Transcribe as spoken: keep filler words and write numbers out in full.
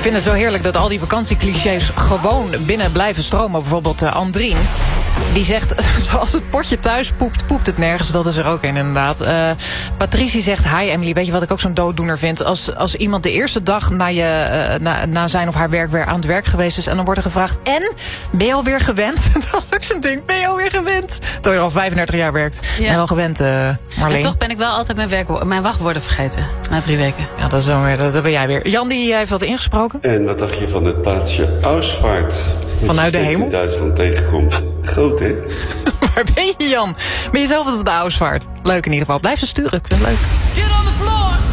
Ik vind het zo heerlijk dat al die vakantieclichés gewoon binnen blijven stromen. Bijvoorbeeld uh, Andrien. Die zegt, zoals het potje thuis poept, poept het nergens. Dat is er ook een, inderdaad. Uh, Patricie zegt, hi Emily, weet je wat ik ook zo'n dooddoener vind? Als, als iemand de eerste dag na, je, uh, na, na zijn of haar werk weer aan het werk geweest is... en dan wordt er gevraagd, en? Ben je alweer gewend? Dat is ook zo'n ding, ben je alweer gewend? Terwijl je al vijfendertig jaar werkt. Ja. Ben je al gewend, uh, Marleen? En toch ben ik wel altijd mijn, werk, mijn wachtwoorden vergeten. Na drie weken. Ja, dat is dan weer, dat, dat ben jij weer. Jan, die heeft wat ingesproken. En wat dacht je van het plaatsje Ausvaart? Vanuit de hemel? In Duitsland tegenkomt. Groot, hè? Waar ben je, Jan? Ben je zelf op de Ausvaart? Leuk in ieder geval. Blijf ze sturen. Ik vind het leuk. Get on the floor!